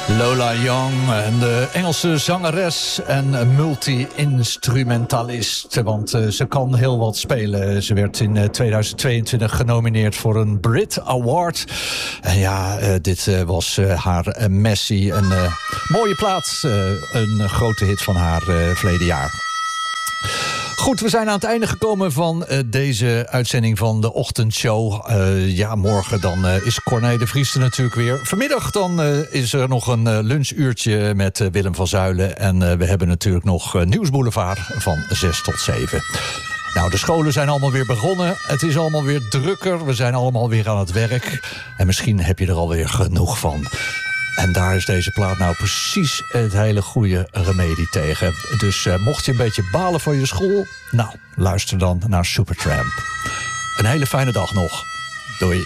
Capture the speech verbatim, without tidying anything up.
Lola Young, de Engelse zangeres en multi-instrumentalist. Want uh, ze kan heel wat spelen. Ze werd in uh, tweeduizend tweeëntwintig genomineerd voor een Brit Award. En ja, uh, dit uh, was uh, haar uh, Messi. Een uh, mooie plaat. Uh, een grote hit van haar uh, verleden jaar. Goed, we zijn aan het einde gekomen van uh, deze uitzending van de ochtendshow. Uh, ja, morgen dan uh, is Corné de Vries er natuurlijk weer. Vanmiddag dan uh, is er nog een uh, lunchuurtje met uh, Willem van Zuilen. En uh, we hebben natuurlijk nog uh, Nieuwsboulevard van zes tot zeven. Nou, de scholen zijn allemaal weer begonnen. Het is allemaal weer drukker. We zijn allemaal weer aan het werk. En misschien heb je er alweer genoeg van. En daar is deze plaat nou precies het hele goede remedie tegen. Dus uh, mocht je een beetje balen van je school, nou, luister dan naar Supertramp. Een hele fijne dag nog. Doei.